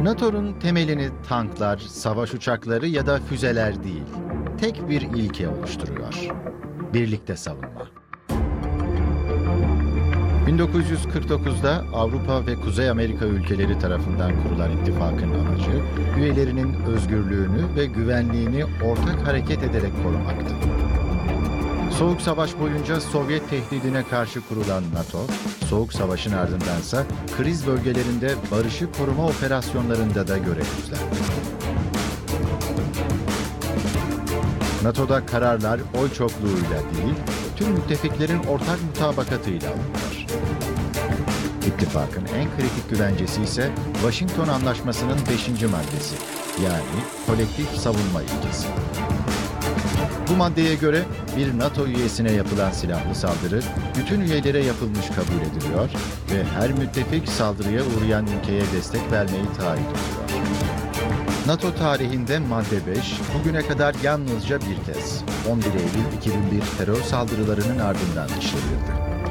NATO'nun temelini tanklar, savaş uçakları ya da füzeler değil, tek bir ilke oluşturuyor. Birlikte savunma. 1949'da Avrupa ve Kuzey Amerika ülkeleri tarafından kurulan ittifakın amacı, üyelerinin özgürlüğünü ve güvenliğini ortak hareket ederek korumaktı. Soğuk Savaş boyunca Sovyet tehdidine karşı kurulan NATO, Soğuk Savaş'ın ardındansa kriz bölgelerinde barışı koruma operasyonlarında da görev üstlendi. NATO'da kararlar oy çokluğuyla değil, tüm müttefiklerin ortak mutabakatıyla alınıyor. İttifakın en kritik güvencesi ise Washington Anlaşması'nın 5. maddesi, yani kolektif savunma ilkesi. Bu maddeye göre bir NATO üyesine yapılan silahlı saldırı bütün üyelere yapılmış kabul ediliyor ve her müttefik saldırıya uğrayan ülkeye destek vermeyi taahhüt ediyor. NATO tarihinde madde 5 bugüne kadar yalnızca bir kez 11 Eylül 2001 terör saldırılarının ardından işlenildi.